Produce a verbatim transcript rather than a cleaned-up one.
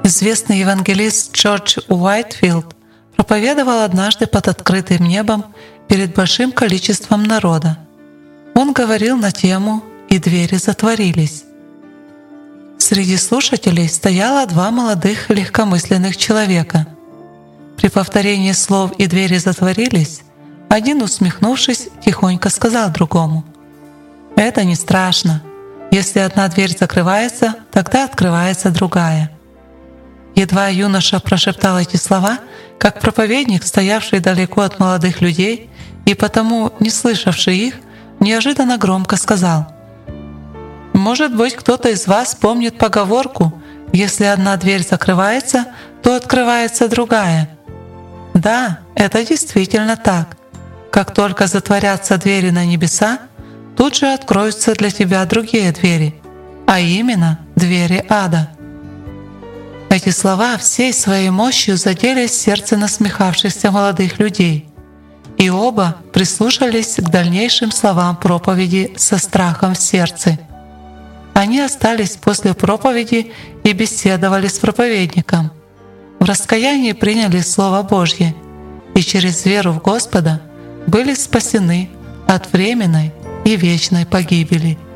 Известный евангелист Джордж Уайтфилд проповедовал однажды под открытым небом перед большим количеством народа. Он говорил на тему «И двери затворились». Среди слушателей стояло два молодых легкомысленных человека. При повторении слов «и двери затворились» один, усмехнувшись, тихонько сказал другому: «Это не страшно. Если одна дверь закрывается, тогда открывается другая». Едва юноша прошептал эти слова, как проповедник, стоявший далеко от молодых людей и потому не слышавший их, неожиданно громко сказал: «Может быть, кто-то из вас помнит поговорку: если одна дверь закрывается, то открывается другая». Да, это действительно так. Как только затворятся двери на небеса, тут же откроются для тебя другие двери, а именно двери ада. Эти слова всей своей мощью задели сердце насмехавшихся молодых людей, и оба прислушались к дальнейшим словам проповеди со страхом в сердце. Они остались после проповеди и беседовали с проповедником. В раскаянии приняли Слово Божье и через веру в Господа были спасены от временной и вечной погибели.